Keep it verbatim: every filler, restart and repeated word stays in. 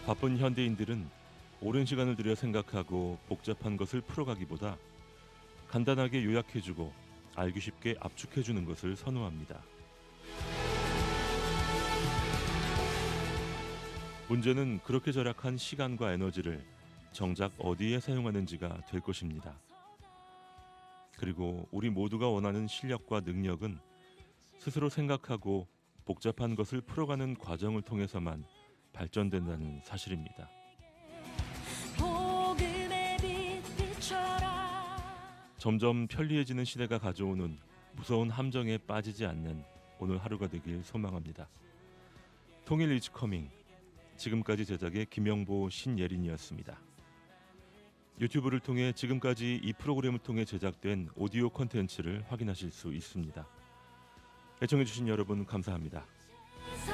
바쁜 현대인들은 오랜 시간을 들여 생각하고 복잡한 것을 풀어가기보다 간단하게 요약해주고 알기 쉽게 압축해주는 것을 선호합니다. 문제는 그렇게 절약한 시간과 에너지를 정작 어디에 사용하는지가 될 것입니다. 그리고 우리 모두가 원하는 실력과 능력은 스스로 생각하고 복잡한 것을 풀어가는 과정을 통해서만 발전된다는 사실입니다. 점점 편리해지는 시대가 가져오는 무서운 함정에 빠지지 않는 오늘 하루가 되길 소망합니다. 통일 이즈 커밍. 지금까지 제작의 김영보, 신예린이었습니다. 유튜브를 통해 지금까지 이 프로그램을 통해 제작된 오디오 콘텐츠를 확인하실 수 있습니다. 애청해주신 여러분 감사합니다.